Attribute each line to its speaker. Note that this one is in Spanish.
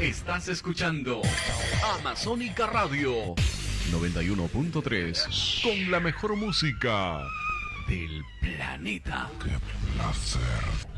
Speaker 1: Estás escuchando Amazónica Radio 91.3 con la mejor música del planeta. ¡Qué placer!